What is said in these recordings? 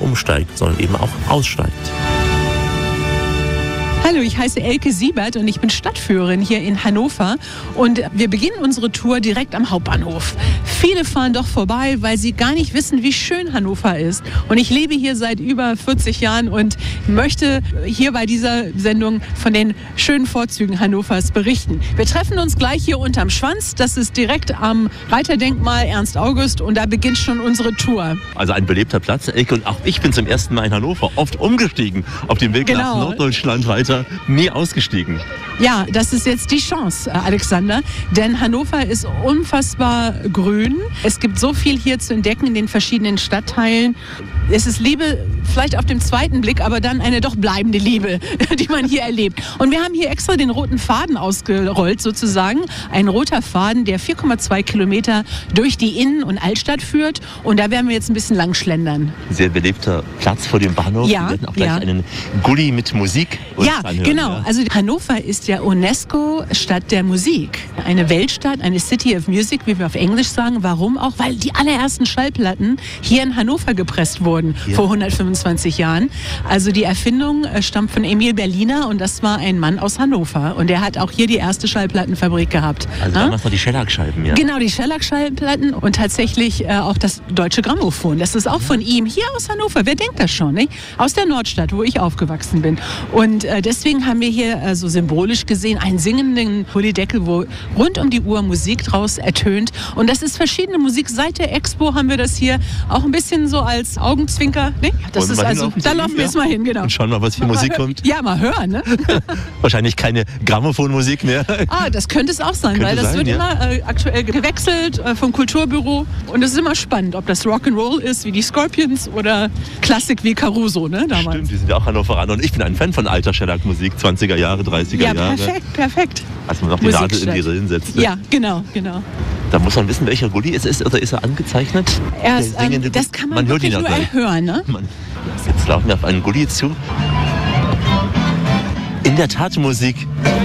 umsteigt, sondern eben auch aussteigt. Hallo, ich heiße Elke Siebert und ich bin Stadtführerin hier in Hannover und wir beginnen unsere Tour direkt am Hauptbahnhof. Viele fahren doch vorbei, weil sie gar nicht wissen, wie schön Hannover ist. Und ich lebe hier seit über 40 Jahren und möchte hier bei dieser Sendung von den schönen Vorzügen Hannovers berichten. Wir treffen uns gleich hier unterm Schwanz. Das ist direkt am Reiterdenkmal Ernst August und da beginnt schon unsere Tour. Also ein belebter Platz, Elke, und auch ich bin zum ersten Mal in Hannover, oft umgestiegen auf dem Weg nach Norddeutschland weiter. Nie ausgestiegen. Ja, das ist jetzt die Chance, Alexander, denn Hannover ist unfassbar grün. Es gibt so viel hier zu entdecken in den verschiedenen Stadtteilen. Es ist Liebe vielleicht auf dem zweiten Blick, aber dann eine doch bleibende Liebe, die man hier erlebt. Und wir haben hier extra den roten Faden ausgerollt sozusagen. Ein roter Faden, der 4,2 Kilometer durch die Innen- und Altstadt führt. Und da werden wir jetzt ein bisschen lang schlendern. Sehr belebter Platz vor dem Bahnhof. Ja, wir werden auch gleich einen Gully mit Musik uns anhören. Genau. Ja. Also Hannover ist ja UNESCO-Stadt der Musik. Eine Weltstadt, eine City of Music, wie wir auf Englisch sagen. Warum auch? Weil die allerersten Schallplatten hier in Hannover gepresst wurden vor 125 Jahren. Also die Erfindung stammt von Emil Berliner und das war ein Mann aus Hannover. Und der hat auch hier die erste Schallplattenfabrik gehabt. Also damals noch die Schellackscheiben, ja. Genau, die Schellack-Schallplatten und tatsächlich auch das Deutsche Grammophon. Das ist auch von ihm, hier aus Hannover. Wer denkt das schon, nicht? Aus der Nordstadt, wo ich aufgewachsen bin. Und deswegen haben wir hier so symbolisch gesehen einen singenden Polydeckel, wo rund um die Uhr Musik draus ertönt. Und das ist verschiedene Musik. Seit der Expo haben wir das hier auch ein bisschen so als Augenzwinker. Ne? Das ist also, da laufen wir jetzt mal hin, genau. Und schauen mal, was für Musik kommt. Ja, mal hören, ne? Wahrscheinlich keine Grammophonmusik mehr. Das könnte es auch sein, weil das wird immer aktuell gewechselt vom Kulturbüro. Und es ist immer spannend, ob das Rock'n'Roll ist, wie die Scorpions oder Klassik wie Caruso, ne? Damals. Stimmt, die sind ja auch Hannoveraner. Und ich bin ein Fan von alter Shellac-Musik, 20er Jahre, 30er Jahre. Ja, perfekt. Als man noch die Nadel in die Rillen setzte. Ja, genau. Da muss man wissen, welcher Gully es ist, oder ist er angezeichnet? Das kann man wirklich nur erhören, ne? Jetzt laufen wir auf einen Gully zu. In der Tat Musik.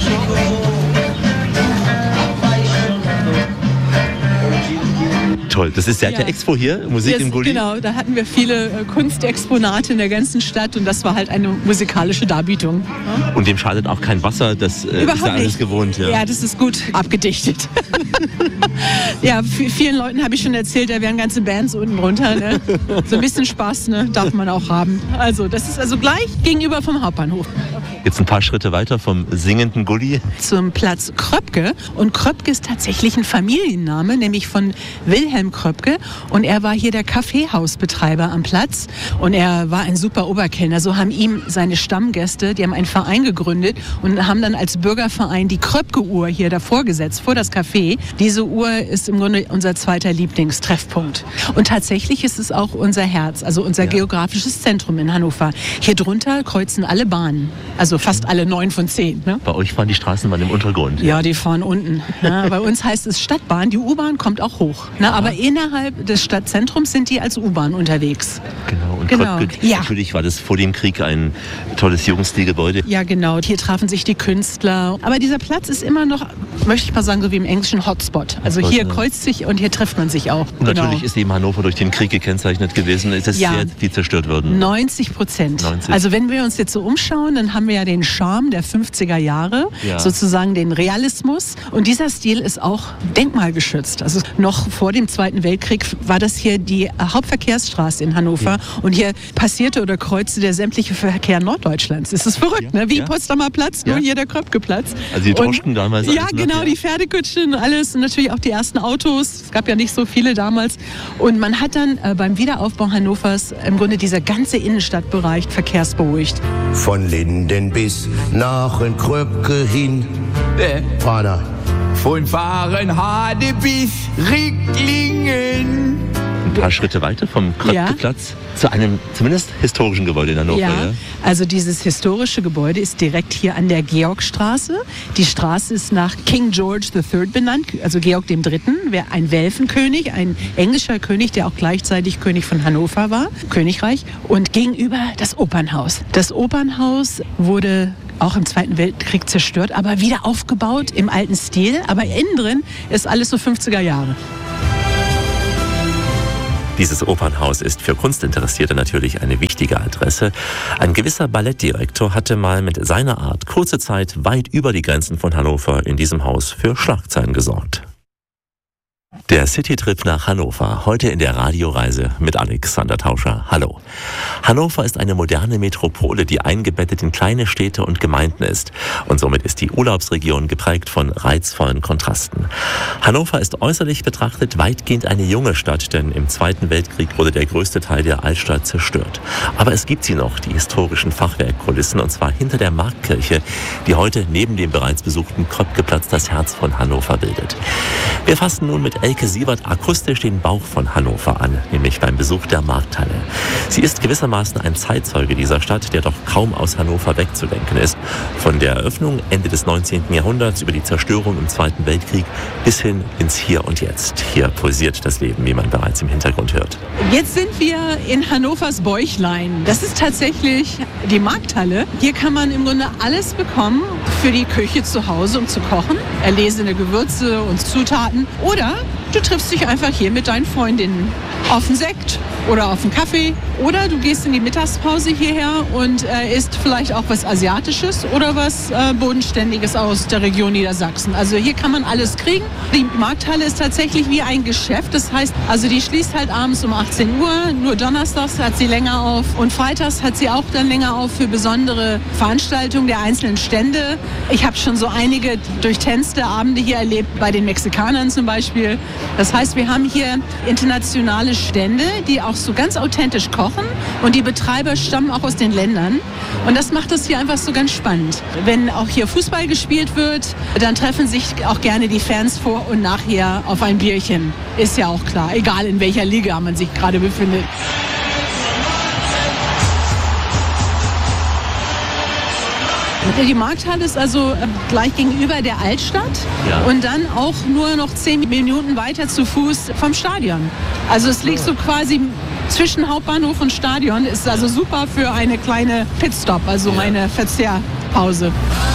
Toll, das ist seit der Expo hier, Musik im Gully. Genau, da hatten wir viele Kunstexponate in der ganzen Stadt und das war halt eine musikalische Darbietung. Ja? Und dem schadet auch kein Wasser, das ist ja alles gewohnt. Ja, das ist gut abgedichtet. Ja, vielen Leuten habe ich schon erzählt, da wären ganze Bands unten runter. Ne? So ein bisschen Spaß, ne, darf man auch haben. Also das ist also gleich gegenüber vom Hauptbahnhof. Jetzt ein paar Schritte weiter vom singenden Gully. Zum Platz Kröpke. Und Kröpke ist tatsächlich ein Familienname, nämlich von Wilhelm Kröpke. Und er war hier der Kaffeehausbetreiber am Platz. Und er war ein super Oberkellner. So haben ihm seine Stammgäste, die haben einen Verein gegründet und haben dann als Bürgerverein die Kröpke-Uhr hier davor gesetzt, vor das Café. Diese Uhr ist im Grunde unser zweiter Lieblingstreffpunkt. Und tatsächlich ist es auch unser Herz, also unser geografisches Zentrum in Hannover. Hier drunter kreuzen alle Bahnen. Also fast alle 9 von 10. Ne? Bei euch fahren die Straßenbahnen im Untergrund. Ja, die fahren unten. Ja, bei uns heißt es Stadtbahn. Die U-Bahn kommt auch hoch. Na, aber innerhalb des Stadtzentrums sind die als U-Bahn unterwegs. Genau. Und Kröpke, natürlich war das vor dem Krieg ein tolles Jugendstilgebäude. Ja, genau. Hier trafen sich die Künstler. Aber dieser Platz ist immer noch, möchte ich mal sagen, so wie im englischen Hotspot. Also hier kreuzt sich und hier trifft man sich auch. Und natürlich ist eben Hannover durch den Krieg gekennzeichnet gewesen. Es ist sehr viel zerstört worden. 90%. Also wenn wir uns jetzt so umschauen, dann haben wir ja den Charme der 50er Jahre, sozusagen den Realismus. Und dieser Stil ist auch denkmalgeschützt. Also noch vor dem Zweiten Weltkrieg war das hier die Hauptverkehrsstraße in Hannover. Und hier passierte oder kreuzte der sämtliche Verkehr Norddeutschlands. Das ist verrückt, ne? Wie Potsdamer Platz, nur hier der Kröpke-Platz. Also die Droschken damals. Ja, genau, die Pferdekutschen, alles. Und natürlich auch die ersten Autos. Es gab ja nicht so viele damals. Und man hat dann beim Wiederaufbau Hannovers im Grunde dieser ganze Innenstadtbereich verkehrsberuhigt. Von Linden bis nach in Kröpke hin. Vater. Von Fahrenhade bis Ricklingen. Ein paar Schritte weiter vom Kröpke-Platz zu einem zumindest historischen Gebäude in Hannover. Ja, also dieses historische Gebäude ist direkt hier an der Georgstraße. Die Straße ist nach King George III benannt, also Georg III., ein Welfenkönig, ein englischer König, der auch gleichzeitig König von Hannover war, Königreich. Und gegenüber das Opernhaus. Das Opernhaus wurde auch im Zweiten Weltkrieg zerstört, aber wieder aufgebaut im alten Stil. Aber innen drin ist alles so 50er Jahre. Dieses Opernhaus ist für Kunstinteressierte natürlich eine wichtige Adresse. Ein gewisser Ballettdirektor hatte mal mit seiner Art kurze Zeit weit über die Grenzen von Hannover in diesem Haus für Schlagzeilen gesorgt. Der Citytrip nach Hannover, heute in der Radioreise mit Alexander Tauscher. Hallo. Hannover ist eine moderne Metropole, die eingebettet in kleine Städte und Gemeinden ist. Und somit ist die Urlaubsregion geprägt von reizvollen Kontrasten. Hannover ist äußerlich betrachtet weitgehend eine junge Stadt, denn im Zweiten Weltkrieg wurde der größte Teil der Altstadt zerstört. Aber es gibt sie noch, die historischen Fachwerkkulissen, und zwar hinter der Marktkirche, die heute neben dem bereits besuchten Kröpkeplatz das Herz von Hannover bildet. Wir fassen nun mit Elke Siebert akustisch den Bauch von Hannover an, nämlich beim Besuch der Markthalle. Sie ist gewissermaßen ein Zeitzeuge dieser Stadt, der doch kaum aus Hannover wegzudenken ist. Von der Eröffnung Ende des 19. Jahrhunderts über die Zerstörung im Zweiten Weltkrieg bis hin ins Hier und Jetzt. Hier pulsiert das Leben, wie man bereits im Hintergrund hört. Jetzt sind wir in Hannovers Bäuchlein. Das ist tatsächlich die Markthalle. Hier kann man im Grunde alles bekommen für die Küche zu Hause, um zu kochen. Erlesene Gewürze und Zutaten. Oder du triffst dich einfach hier mit deinen Freundinnen auf einen Sekt oder auf einen Kaffee. Oder du gehst in die Mittagspause hierher und isst vielleicht auch was Asiatisches oder was Bodenständiges aus der Region Niedersachsen. Also hier kann man alles kriegen. Die Markthalle ist tatsächlich wie ein Geschäft. Das heißt, also die schließt halt abends um 18 Uhr. Nur donnerstags hat sie länger auf. Und freitags hat sie auch dann länger auf für besondere Veranstaltungen der einzelnen Stände. Ich habe schon so einige durchtänzte Abende hier erlebt, bei den Mexikanern zum Beispiel. Das heißt, wir haben hier internationale Stände, die auch so ganz authentisch kochen. Und die Betreiber stammen auch aus den Ländern. Und das macht es hier einfach so ganz spannend. Wenn auch hier Fußball gespielt wird, dann treffen sich auch gerne die Fans vor und nachher auf ein Bierchen. Ist ja auch klar, egal in welcher Liga man sich gerade befindet. Die Markthalle ist also gleich gegenüber der Altstadt und dann auch nur noch 10 Minuten weiter zu Fuß vom Stadion. Also es liegt so quasi zwischen Hauptbahnhof und Stadion. Ist also super für eine kleine Pitstop, also eine Verzehrpause.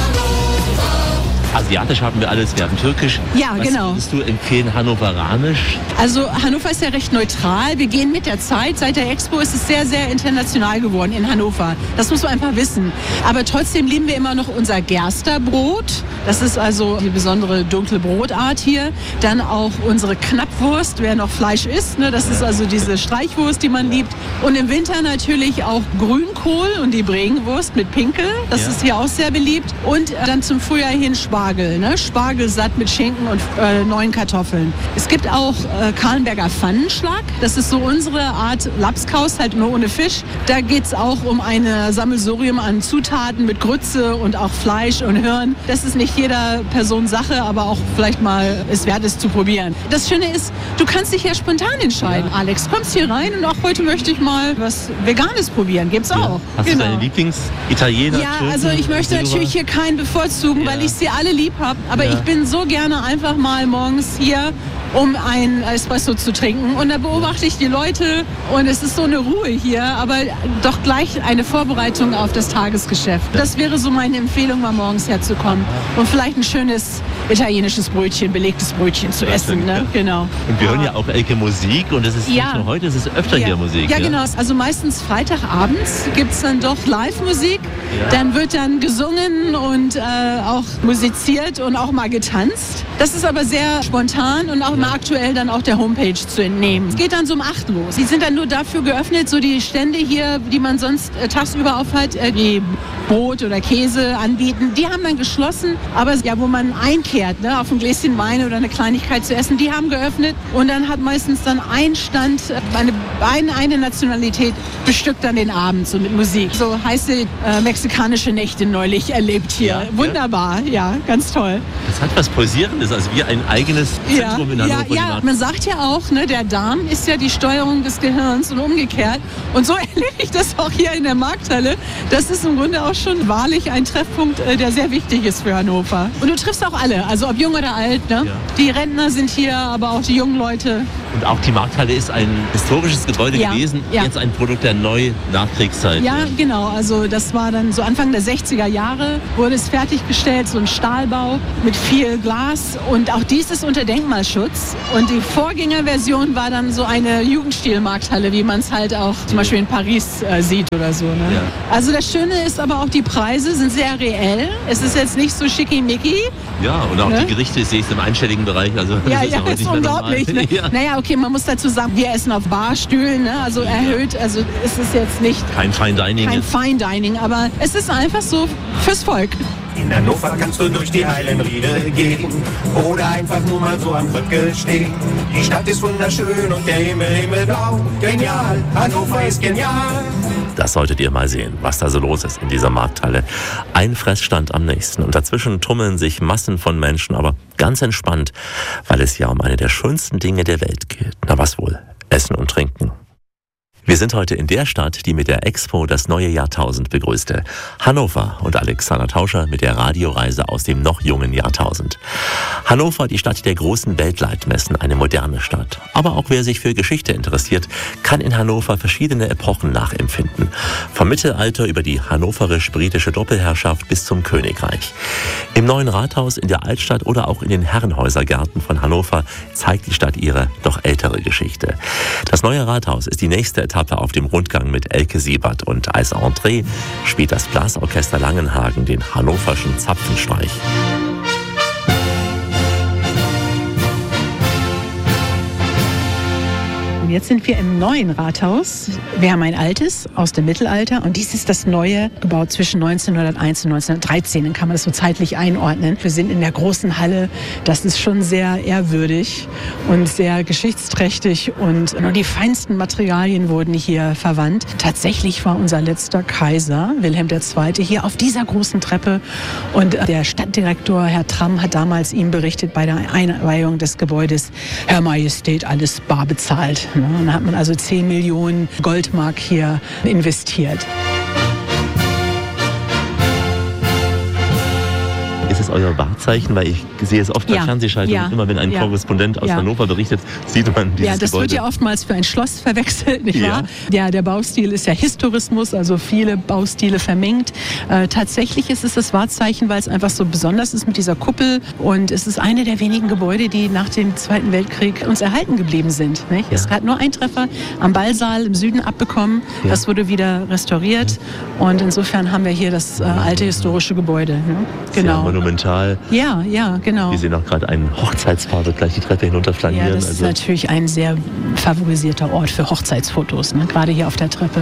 Asiatisch haben wir alles, wir haben Türkisch. Ja, was genau. würdest du empfehlen, hannoveranisch? Also Hannover ist ja recht neutral. Wir gehen mit der Zeit. Seit der Expo ist es sehr, sehr international geworden in Hannover. Das muss man einfach wissen. Aber trotzdem lieben wir immer noch unser Gersterbrot. Das ist also die besondere dunkle Brotart hier. Dann auch unsere Knappwurst, wer noch Fleisch isst. Ne? Das ist also diese Streichwurst, die man liebt. Und im Winter natürlich auch Grünkohl und die Bregenwurst mit Pinkel. Das ist hier auch sehr beliebt. Und dann zum Frühjahr hin Spargel. Ne? Spargel satt mit Schinken und neuen Kartoffeln. Es gibt auch Kahlenberger Pfannenschlag. Das ist so unsere Art Lapskaus, halt nur ohne Fisch. Da geht es auch um eine Sammelsurium an Zutaten mit Grütze und auch Fleisch und Hirn. Das ist nicht jeder Person Sache, aber auch vielleicht mal es wert ist zu probieren. Das Schöne ist, du kannst dich ja spontan entscheiden. Alex, kommst hier rein und auch heute möchte ich mal was Veganes probieren. Gibt's auch. Hast du deine Lieblings-Italiener? Ja, also ich möchte natürlich hier keinen bevorzugen, weil ich sie alle lieb habe. Aber ich bin so gerne einfach mal morgens hier, um ein Espresso zu trinken. Und da beobachte ich die Leute und es ist so eine Ruhe hier, aber doch gleich eine Vorbereitung auf das Tagesgeschäft. Das wäre so meine Empfehlung, mal morgens herzukommen und vielleicht ein schönes italienisches Brötchen, belegtes Brötchen zu essen. Ne? Genau. Und wir hören ja auch Elke Musik und es ist nicht nur heute, es ist öfter hier Musik. Ja, genau. Also meistens Freitagabends gibt es dann doch Live-Musik. Dann wird dann gesungen und auch musiziert und auch mal getanzt. Das ist aber sehr spontan und auch immer aktuell dann auch der Homepage zu entnehmen. Es geht dann so um 8 los. Die sind dann nur dafür geöffnet, so die Stände hier, die man sonst tagsüber auf hat, die Brot oder Käse anbieten, die haben dann geschlossen. Aber ja, wo man einkehrt, ne, auf ein Gläschen Wein oder eine Kleinigkeit zu essen, die haben geöffnet. Und dann hat meistens dann ein Stand, eine Nationalität bestückt dann den Abend so mit Musik. So heiße mexikanische Nächte neulich erlebt hier. Ja, wunderbar, ja, ganz toll. Das hat was Pulsierendes, also wie ein eigenes Zentrum in Hannover. Ja, man sagt ja auch, ne, der Darm ist ja die Steuerung des Gehirns und umgekehrt. Und so erlebe ich das auch hier in der Markthalle. Das ist im Grunde auch schon wahrlich ein Treffpunkt, der sehr wichtig ist für Hannover. Und du triffst auch alle, also ob jung oder alt. Ne? Ja. Die Rentner sind hier, aber auch die jungen Leute. Und auch die Markthalle ist ein historisches Gebäude gewesen, jetzt ein Produkt der Neu-Nachkriegszeit. Ja, genau. Also das war dann so Anfang der 60er Jahre, wurde es fertiggestellt, so ein Stahlbau mit viel Glas. Und auch dies ist unter Denkmalschutz. Und die Vorgängerversion war dann so eine Jugendstil-Markthalle, wie man es halt auch zum Beispiel in Paris sieht oder so. Ne? Ja. Also das Schöne ist aber auch, die Preise sind sehr reell. Es ist jetzt nicht so schickimicki. Ja, und auch die Gerichte sehe ich im einstelligen Bereich. Also das ist unglaublich. Ne? Ja. Naja, okay, man muss dazu sagen, wir essen auf Barstühlen, ne? Also erhöht. Also es ist jetzt nicht... Kein Fine Dining. Kein Fine Dining, aber es ist einfach so fürs Volk. In Hannover kannst du durch die Heilenriede gehen oder einfach nur mal so am Kröpke stehen. Die Stadt ist wunderschön und der Himmel himmelblau. Genial, Hannover ist genial. Das solltet ihr mal sehen, was da so los ist in dieser Markthalle. Ein Fressstand am nächsten und dazwischen tummeln sich Massen von Menschen, aber ganz entspannt, weil es ja um eine der schönsten Dinge der Welt geht. Na was wohl? Essen und Trinken. Wir sind heute in der Stadt, die mit der Expo das neue Jahrtausend begrüßte. Hannover und Alexander Tauscher mit der Radioreise aus dem noch jungen Jahrtausend. Hannover, die Stadt der großen Weltleitmessen, eine moderne Stadt. Aber auch wer sich für Geschichte interessiert, kann in Hannover verschiedene Epochen nachempfinden. Vom Mittelalter über die hannoverisch-britische Doppelherrschaft bis zum Königreich. Im neuen Rathaus, in der Altstadt oder auch in den Herrenhäusergärten von Hannover zeigt die Stadt ihre doch ältere Geschichte. Das neue Rathaus ist die nächste Etappe auf dem Rundgang mit Elke Siebert und als Entree spielt das Blasorchester Langenhagen den hannoverschen Zapfenstreich. Jetzt sind wir im neuen Rathaus. Wir haben ein altes aus dem Mittelalter und dies ist das neue, gebaut zwischen 1901 und 1913. Dann kann man das so zeitlich einordnen. Wir sind in der großen Halle. Das ist schon sehr ehrwürdig und sehr geschichtsträchtig und die feinsten Materialien wurden hier verwandt. Tatsächlich war unser letzter Kaiser, Wilhelm II., hier auf dieser großen Treppe und der Stadtdirektor, Herr Tramm, hat damals ihm berichtet bei der Einweihung des Gebäudes, Herr Majestät, alles bar bezahlt. Und da hat man also 10 Millionen Goldmark hier investiert. Ist es euer Wahrzeichen? Weil ich sehe es oft bei Fernsehschaltungen. Immer wenn ein Korrespondent aus Hannover berichtet, sieht man dieses Gebäude. Das wird ja oftmals für ein Schloss verwechselt, nicht wahr? Ja, der Baustil ist ja Historismus, also viele Baustile vermengt. Tatsächlich ist es das Wahrzeichen, weil es einfach so besonders ist mit dieser Kuppel. Und es ist eine der wenigen Gebäude, die nach dem Zweiten Weltkrieg uns erhalten geblieben sind. Nicht? Ja. Es hat nur einen Treffer am Ballsaal im Süden abbekommen. Ja. Das wurde wieder restauriert. Und insofern haben wir hier das alte historische Gebäude. Ne? Genau. Monumental. Ja, genau. Wir sehen auch gerade einen Hochzeitspaar, der gleich die Treppe hinunter flanieren. Ja, das ist natürlich ein sehr favorisierter Ort für Hochzeitsfotos, ne? Gerade hier auf der Treppe.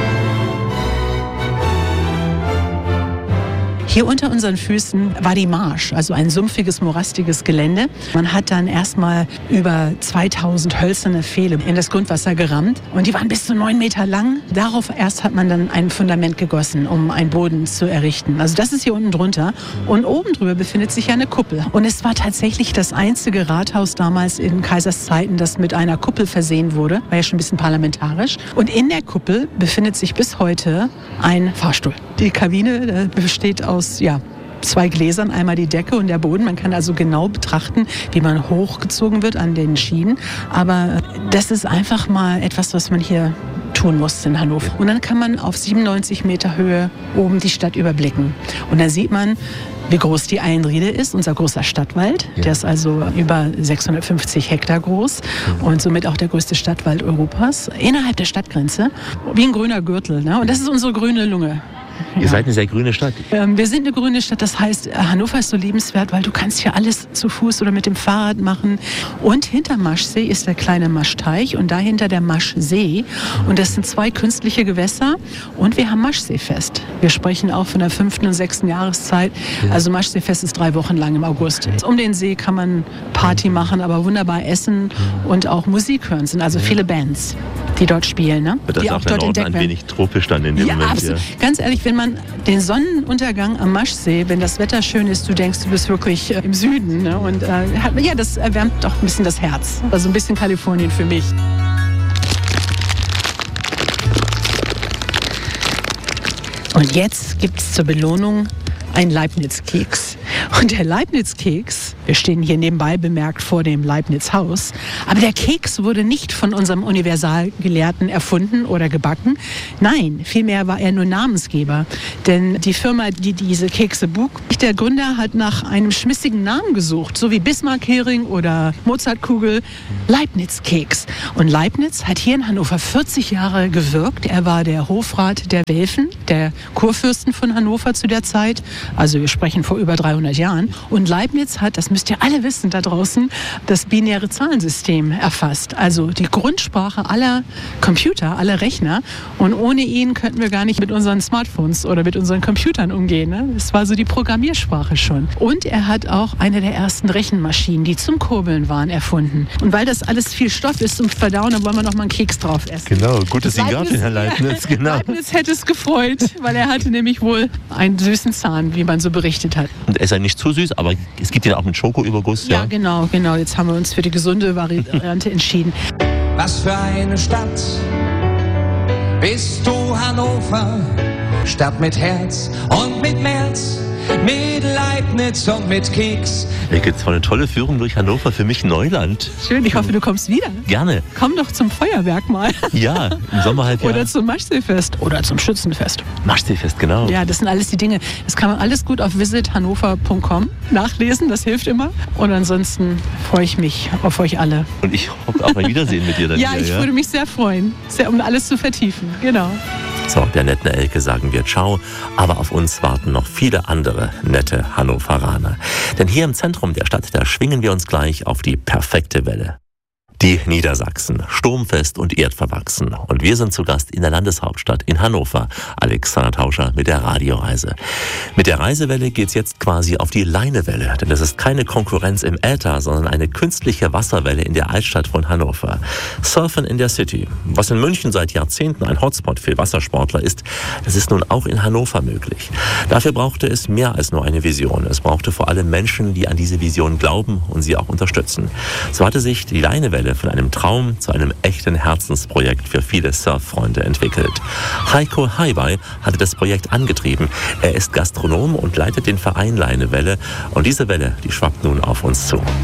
Hier unter unseren Füßen war die Marsch, also ein sumpfiges, morastiges Gelände. Man hat dann erstmal über 2000 hölzerne Pfähle in das Grundwasser gerammt und die waren bis zu 9 Meter lang. Darauf erst hat man dann ein Fundament gegossen, um einen Boden zu errichten. Also das ist hier unten drunter und oben drüber befindet sich eine Kuppel. Und es war tatsächlich das einzige Rathaus damals in Kaiserszeiten, das mit einer Kuppel versehen wurde. War ja schon ein bisschen parlamentarisch. Und in der Kuppel befindet sich bis heute ein Fahrstuhl. Die Kabine besteht aus 2 Gläsern, einmal die Decke und der Boden. Man kann also genau betrachten, wie man hochgezogen wird an den Schienen. Aber das ist einfach mal etwas, was man hier tun muss in Hannover. Und dann kann man auf 97 Meter Höhe oben die Stadt überblicken. Und dann sieht man, wie groß die Eilenriede ist, unser großer Stadtwald. Ja. Der ist also über 650 Hektar groß und somit auch der größte Stadtwald Europas. Innerhalb der Stadtgrenze, wie ein grüner Gürtel. Ne? Und das ist unsere grüne Lunge. Ihr seid eine sehr grüne Stadt. Wir sind eine grüne Stadt, das heißt, Hannover ist so lebenswert, weil du kannst hier alles zu Fuß oder mit dem Fahrrad machen. Und hinter Maschsee ist der kleine Maschteich und dahinter der Maschsee. Und das sind 2 künstliche Gewässer und wir haben Maschseefest. Wir sprechen auch von der 5. und 6. Jahreszeit. Also Maschseefest ist 3 Wochen lang im August. Um den See kann man Party machen, aber wunderbar essen und auch Musik hören. Es sind also viele Bands, die dort spielen. Ne? Wird das die auch dort ein wenig tropisch dann in dem Moment? Absolut. Ganz ehrlich, wenn man den Sonnenuntergang am Maschsee, wenn das Wetter schön ist, du denkst, du bist wirklich im Süden. Ne? Und das erwärmt doch ein bisschen das Herz. Also ein bisschen Kalifornien für mich. Und jetzt gibt es zur Belohnung einen Leibniz-Keks. Und der Leibniz-Keks Wir stehen hier nebenbei bemerkt vor dem Leibniz-Haus. Aber der Keks wurde nicht von unserem Universalgelehrten erfunden oder gebacken. Nein, vielmehr war er nur Namensgeber. Denn die Firma, die diese Kekse bucht, der Gründer hat nach einem schmissigen Namen gesucht, so wie Bismarck-Hering oder Mozartkugel, Leibniz-Keks. Und Leibniz hat hier in Hannover 40 Jahre gewirkt. Er war der Hofrat der Welfen, der Kurfürsten von Hannover zu der Zeit. Also wir sprechen vor über 300 Jahren. Und Leibniz hat, das müsst ihr alle wissen da draußen, das binäre Zahlensystem erfasst. Also die Grundsprache aller Computer, aller Rechner. Und ohne ihn könnten wir gar nicht mit unseren Smartphones oder mit unseren Computern umgehen. Ne? Das war so die Programmiersprache schon. Und er hat auch eine der ersten Rechenmaschinen, die zum Kurbeln waren, erfunden. Und weil das alles viel Stoff ist zum Verdauen, dann wollen wir noch mal einen Keks drauf essen. Genau, gut, dass Sie ihn gab, Herr Leibniz. Genau. Leibniz hätte es gefreut, weil er hatte nämlich wohl einen süßen Zahn, wie man so berichtet hat. Und er ist ja nicht zu süß, aber es gibt ihn auch mit Schokoüberguss. Ja, genau. Jetzt haben wir uns für die gesunde Variante entschieden. Was für eine Stadt bist du, Hannover? Stadt mit Herz und mit März, mit Leibniz und mit Keks. Jetzt war eine tolle Führung durch Hannover, für mich Neuland. Schön, ich hoffe, du kommst wieder. Gerne. Komm doch zum Feuerwerk mal. Ja, im Sommerhalbjahr. Oder zum Maschseefest. Oder zum Schützenfest. Maschseefest, genau. Ja, das sind alles die Dinge. Das kann man alles gut auf visithannover.com nachlesen, das hilft immer. Und ansonsten freue ich mich auf euch alle. Und ich hoffe auch ein Wiedersehen mit dir dann ja, wieder. Ich würde mich sehr freuen, um alles zu vertiefen. Genau. So, der netten Elke sagen wir Ciao, aber auf uns warten noch viele andere nette Hannoveraner. Denn hier im Zentrum der Stadt, da schwingen wir uns gleich auf die perfekte Welle. Die Niedersachsen, sturmfest und erdverwachsen. Und wir sind zu Gast in der Landeshauptstadt in Hannover. Alexander Tauscher mit der Radioreise. Mit der Reisewelle geht's jetzt quasi auf die Leinewelle. Denn das ist keine Konkurrenz im Äther, sondern eine künstliche Wasserwelle in der Altstadt von Hannover. Surfen in der City. Was in München seit Jahrzehnten ein Hotspot für Wassersportler ist, das ist nun auch in Hannover möglich. Dafür brauchte es mehr als nur eine Vision. Es brauchte vor allem Menschen, die an diese Vision glauben und sie auch unterstützen. So hatte sich die Leinewelle von einem Traum zu einem echten Herzensprojekt für viele Surffreunde entwickelt. Heiko Heibai hatte das Projekt angetrieben. Er ist Gastronom und leitet den Verein Leinewelle. Und diese Welle, die schwappt nun auf uns zu.